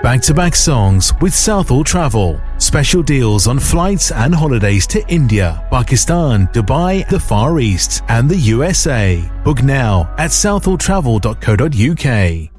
Back-to-back songs with Southall Travel. Special deals on flights and holidays to India, Pakistan, Dubai, the Far East, and the USA. Book now at southalltravel.co.uk.